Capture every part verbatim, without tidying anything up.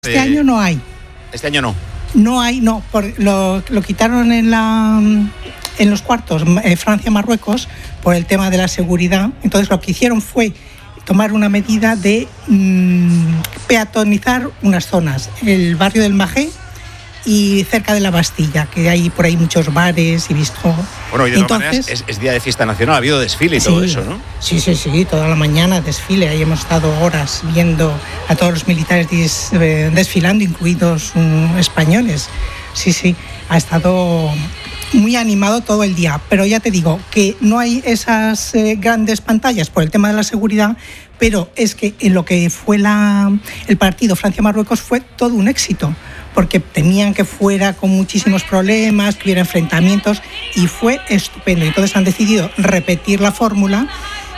este de... año no hay. Este año no. No hay, no. Por, lo, lo quitaron en la en los cuartos eh, Francia-Marruecos por el tema de la seguridad. Entonces lo que hicieron fue tomar una medida de mmm, peatonizar unas zonas. El barrio del Magé y cerca de la Bastilla, que hay por ahí muchos bares y visto. Bueno, y de todas maneras es, es día de fiesta nacional, ha habido desfile y sí, todo eso, ¿no? Sí, sí, sí, toda la mañana desfile, ahí hemos estado horas viendo a todos los militares des, eh, desfilando, incluidos um, españoles. Sí, sí, ha estado muy animado todo el día, pero ya te digo que no hay esas eh, grandes pantallas por el tema de la seguridad, pero es que en lo que fue la, el partido Francia-Marruecos fue todo un éxito, porque tenían que fuera con muchísimos problemas, que hubiera enfrentamientos, y fue estupendo. Entonces han decidido repetir la fórmula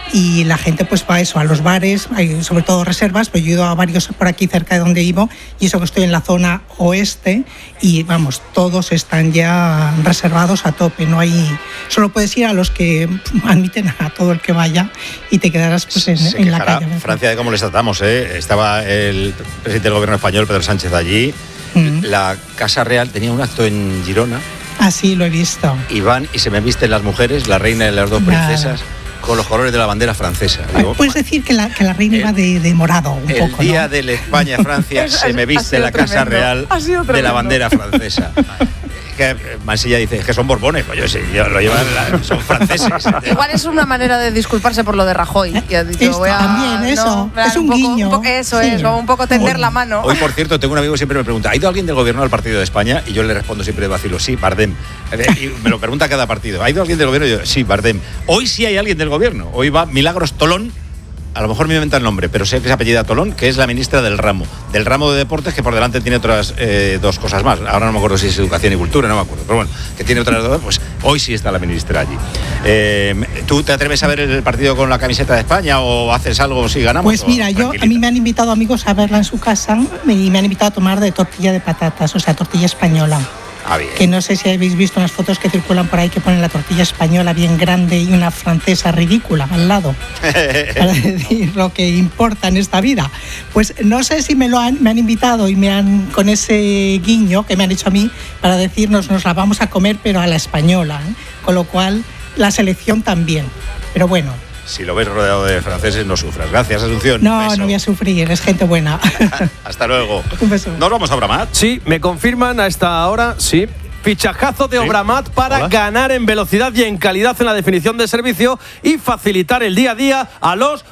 y la gente pues va a eso, a los bares, hay sobre todo reservas, pero yo he ido a varios por aquí cerca de donde vivo, y eso que estoy en la zona oeste, y vamos, todos están ya reservados a tope, no hay, solo puedes ir a los que admiten a todo el que vaya y te quedarás pues en, Se en la calle. Francia de cómo les tratamos, ¿eh? Estaba el presidente del gobierno español, Pedro Sánchez, allí. Mm. La Casa Real tenía un acto en Girona. Ah, sí, lo he visto. Y van y se me visten las mujeres, la reina y las dos princesas, claro, con los colores de la bandera francesa. Digo, puedes decir que la, que la reina iba de, de morado un el poco, El día ¿no? de la España-Francia se me viste la Casa Real de la bandera francesa. Que Mansilla dice que son borbones, pues yo sí, yo lo llevan, son franceses. Igual es una manera de disculparse por lo de Rajoy. Que ha dicho, voy a, también, eso, no, es un, un poco, guiño. Un poco, eso sí. es, como un poco tender hoy, la mano. Hoy, por cierto, tengo un amigo que siempre me pregunta, ¿ha ido alguien del gobierno al partido de España? Y yo le respondo siempre de vacilo, sí, Bardem. Y me lo pregunta cada partido, ¿ha ido alguien del gobierno? Y yo, sí, Bardem. Hoy sí hay alguien del gobierno, hoy va Milagros Tolón. A lo mejor me inventa el nombre, pero sé que es apellida Tolón, que es la ministra del ramo, del ramo de deportes, que por delante tiene otras eh, dos cosas más. Ahora no me acuerdo si es educación y cultura, no me acuerdo, pero bueno, que tiene otras dos, pues hoy sí está la ministra allí. Eh, ¿Tú te atreves a ver el partido con la camiseta de España o haces algo si ganamos? Pues mira, yo a mí me han invitado amigos a verla en su casa y me han invitado a tomar de tortilla de patatas, o sea, tortilla española. Ah, bien. Que no sé si habéis visto unas fotos que circulan por ahí que ponen la tortilla española bien grande y una francesa ridícula al lado para decir lo que importa en esta vida. Pues no sé si me lo han, me han invitado y me han, con ese guiño que me han hecho a mí, para decirnos nos la vamos a comer pero a la española, ¿eh? Con lo cual la selección también, pero bueno. Si lo ves rodeado de franceses, no sufras. Gracias, Asunción. No, beso. No voy a sufrir, es gente buena. Hasta luego. Un beso. ¿Nos vamos a Obramat? Sí, me confirman a esta hora, sí. Fichajazo de ¿Sí? Obramat para Hola. ganar en velocidad y en calidad en la definición de servicio y facilitar el día a día a los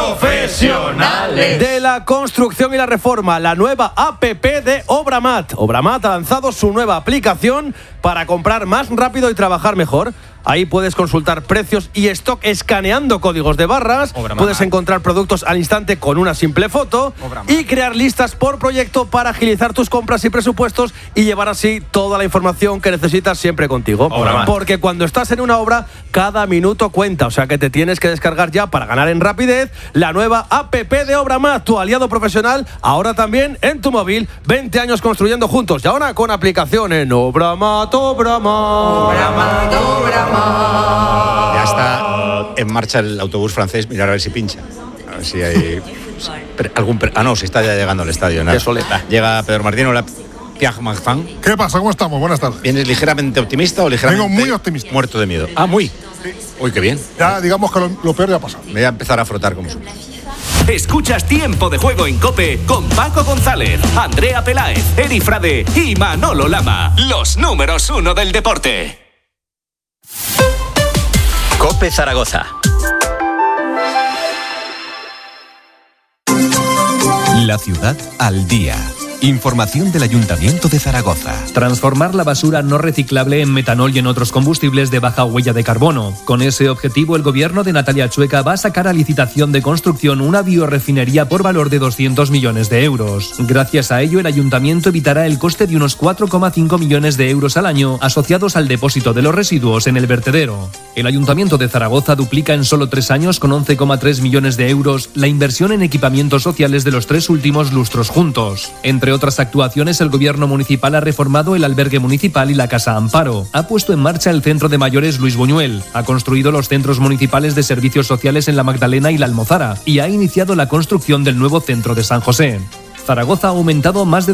profesionales de la construcción y la reforma. La nueva app de Obramat. Obramat ha lanzado su nueva aplicación para comprar más rápido y trabajar mejor. Ahí puedes consultar precios y stock escaneando códigos de barras. Obramat. Puedes encontrar productos al instante con una simple foto. Obramat. Y crear listas por proyecto para agilizar tus compras y presupuestos y llevar así toda la información que necesitas siempre contigo. Obramat. Porque cuando estás en una obra, cada minuto cuenta. O sea que te tienes que descargar ya para ganar en rapidez la nueva app de Obramat, tu aliado profesional, ahora también en tu móvil. veinte años construyendo juntos y ahora con aplicación en Obramat, Obramat. Obramat, Obramat. Ya está en marcha el autobús francés, mirar a ver si pincha. A ver si hay algún ah no, si está ya llegando al estadio. Qué soleta. Llega Pedro Martín, hola. Pierre Martin. ¿Qué pasa? ¿Cómo estamos? Buenas tardes. ¿Vienes ligeramente optimista o ligeramente Vengo muy optimista. Muerto de miedo? Ah, muy. Sí. Uy, qué bien. Ya digamos que lo, lo peor ya ha pasado. Me voy a empezar a frotar como siempre. Escuchas Tiempo de Juego en COPE con Paco González, Andrea Peláez, Eri Frade y Manolo Lama. Los números uno del deporte. COPE Zaragoza. La ciudad al día. Información del Ayuntamiento de Zaragoza. Transformar la basura no reciclable en metanol y en otros combustibles de baja huella de carbono. Con ese objetivo, el gobierno de Natalia Chueca va a sacar a licitación de construcción una biorefinería por valor de doscientos millones de euros. Gracias a ello, el Ayuntamiento evitará el coste de unos cuatro coma cinco millones de euros al año asociados al depósito de los residuos en el vertedero. El Ayuntamiento de Zaragoza duplica en solo tres años, con once coma tres millones de euros, la inversión en equipamientos sociales de los tres últimos lustros juntos. Entre otras actuaciones, el gobierno municipal ha reformado el albergue municipal y la Casa Amparo, ha puesto en marcha el Centro de Mayores Luis Buñuel, ha construido los centros municipales de servicios sociales en La Magdalena y La Almozara y ha iniciado la construcción del nuevo centro de San José. Zaragoza ha aumentado más de